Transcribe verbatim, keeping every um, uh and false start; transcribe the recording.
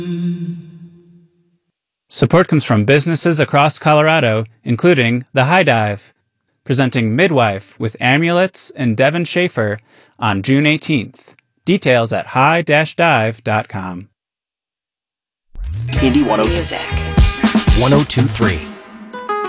Support comes from businesses across Colorado, including The High Dive, presenting Midwife with Amulets and Devin Schaefer on June eighteenth. Details at high dash dive dot com. Indie one oh two three.